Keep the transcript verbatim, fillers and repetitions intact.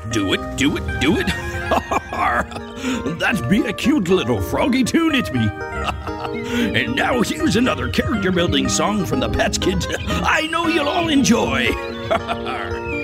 Do it, do it, do it. That'd be a cute little froggy tune, it be. And now here's another character building song from the Pets Kids I know you'll all enjoy.